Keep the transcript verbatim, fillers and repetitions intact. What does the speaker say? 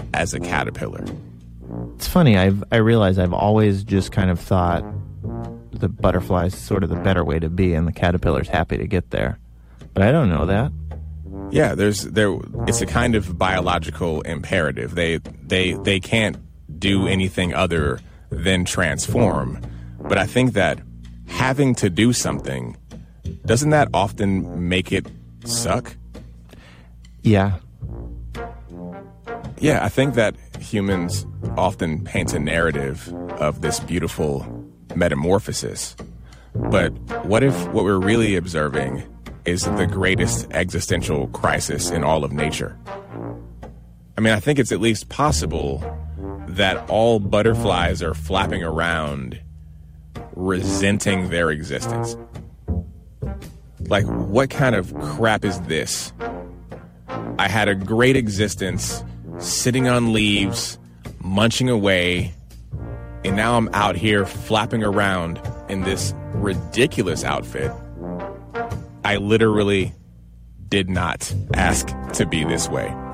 as a caterpillar. It's funny, I've I realize I've always just kind of thought the butterfly is sort of the better way to be, and the caterpillar's happy to get there. But I don't know that. Yeah, there's there. It's a kind of biological imperative. They they they can't do anything other than transform. But I think that having to do something, doesn't that often make it suck? Yeah. Yeah, I think that humans often paint a narrative of this beautiful metamorphosis. But what if what we're really observing is the greatest existential crisis in all of nature? I mean, I think it's at least possible that all butterflies are flapping around resenting their existence. Like, what kind of crap is this? I had a great existence, sitting on leaves, munching away, and now I'm out here flapping around in this ridiculous outfit. I literally did not ask to be this way.